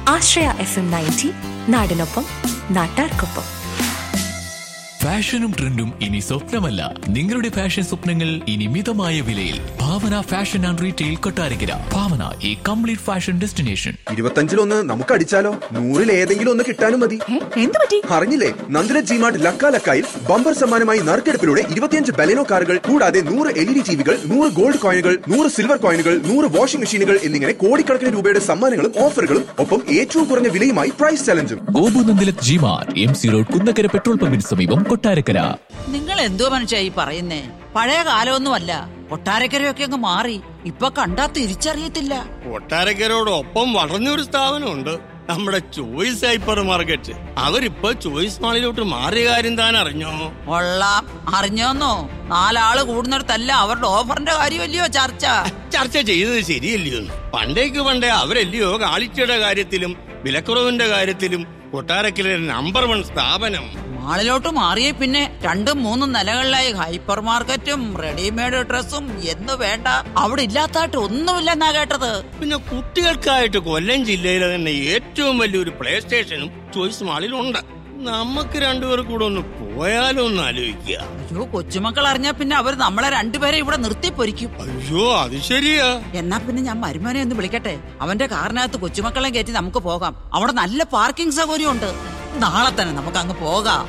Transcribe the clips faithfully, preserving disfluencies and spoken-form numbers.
ആശ്രയ F M ninety, നാടിനൊപ്പം നാട്ടാർക്കൊപ്പം. ഫാഷനും ട്രെൻഡും ഇനി സ്വപ്നമല്ല, നിങ്ങളുടെ ഫാഷൻ സ്വപ്നങ്ങൾ ഇനി മിതമായ വിലയിൽ. ഭാവന ഫാഷൻ ആൻഡ് റീറ്റെയിൽ കൊട്ടാരക്കര. ഭാവന, ഈ കംപ്ലീറ്റ് ഫാഷൻ ഡെസ്റ്റിനേഷൻ. ഇരുപത്തഞ്ചിലൊന്ന് നമുക്ക് അടിച്ചാലോ? നൂറിൽ ഏതെങ്കിലും ഒന്ന് കിട്ടാനും മതി. എന്ത് പറ്റി? അറിഞ്ഞില്ലേ, നന്ദിന ജിമാർട്ട് ലക്ക ലക്കായിൽ ബമ്പർ സമ്മാനമായി നറുക്കെടുപ്പിലൂടെ ഇരുപത്തിയഞ്ച് ബലെനോ കാറുകൾ, കൂടാതെ നൂറ് എൽ ഇ ഡി ടിവികൾ, നൂറ് ഗോൾഡ് കോയിനുകൾ, നൂറ് സിൽവർ കോയിനുകൾ, നൂറ് വാഷിംഗ് മെഷീനുകൾ എന്നിങ്ങനെ കോടിക്കണക്കിന് രൂപയുടെ സമ്മാനങ്ങളും ഓഫറുകളും, ഒപ്പം ഏറ്റവും കുറഞ്ഞ വിലയുമായി price ചലഞ്ചും. ഗോപുനന്ദിലത് G-Mart, M C road, Kunnakkara petrol പമ്പിന് സമീപം, കൊട്ടാരക്കര. നിങ്ങൾ എന്തോ മനുഷ്യ ഈ പറയുന്നേ? പഴയ കാലമൊന്നുമല്ല, കൊട്ടാരക്കരയൊക്കെ അങ്ങ് മാറി. ഇപ്പൊ കണ്ടാ തിരിച്ചറിയത്തില്ല. കൊട്ടാരക്കരോടൊപ്പം വളർന്നൊരു സ്ഥാപനമുണ്ട്, നമ്മുടെ ചോയ്സ് ഹൈപ്പർ മാർക്കറ്റ്. അവരിപ്പോ ചോയ്സ് മാളിലോട്ട് മാറിയ കാര്യം താൻ അറിഞ്ഞോ? കൊള്ളാം, അറിഞ്ഞോന്നോ? നാലാള് കൂടുന്നിടത്തല്ല അവരുടെ ഓഫറിന്റെ കാര്യമല്ലയോ ചർച്ച. ചർച്ച ചെയ്തത് ശരിയല്ലയോ? പണ്ടേക്ക് പണ്ടേ അവരല്ലയോ കാളിച്ചയുടെ കാര്യത്തിലും വിലക്കുറവിന്റെ കാര്യത്തിലും കൊട്ടാരക്കര നമ്പർ വൺ സ്ഥാപനം. മാളിലോട്ട് മാറിയ പിന്നെ രണ്ടും മൂന്നും നിലകളിലായി ഹൈപ്പർ മാർക്കറ്റും റെഡിമെയ്ഡ് ഡ്രസ്സും എന്ന് വേണ്ട, അവിടെ ഇല്ലാത്തായിട്ട് ഒന്നുമില്ലെന്നാ കേട്ടത്. പിന്നെ കുട്ടികൾക്കായിട്ട് കൊല്ലം ജില്ലയിലെ തന്നെ ഏറ്റവും വലിയൊരു പ്ലേ സ്റ്റേഷനും ചോയ്സ് മാളിലുണ്ട്. നമുക്ക് രണ്ടുപേർ കൂടെ ഒന്ന് പോയാലോ ഒന്ന് ആലോചിക്കുക. അയ്യോ, കൊച്ചുമക്കൾ അറിഞ്ഞാ പിന്നെ അവർ നമ്മളെ രണ്ടുപേരെ ഇവിടെ നിർത്തി പൊരിക്കും. അയ്യോ, അത് ശരിയാ. എന്നാ പിന്നെ ഞാൻ മരുമോനെ ഒന്ന് വിളിക്കട്ടെ, അവന്റെ കാറിനകത്ത് കൊച്ചുമക്കളെ കയറ്റി നമുക്ക് പോകാം. അവിടെ നല്ല പാർക്കിംഗ് സൗകര്യം ഉണ്ട്. നാളെ തന്നെ നമുക്ക് അങ്ങ് പോകാം.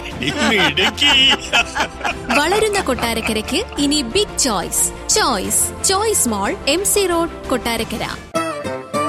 വളരുന്ന കൊട്ടാരക്കരയ്ക്ക് ഇനി ബിഗ് ചോയ്സ്. ചോയ്സ് ചോയ്സ് മോൾ, എം സി റോഡ്, കൊട്ടാരക്കര.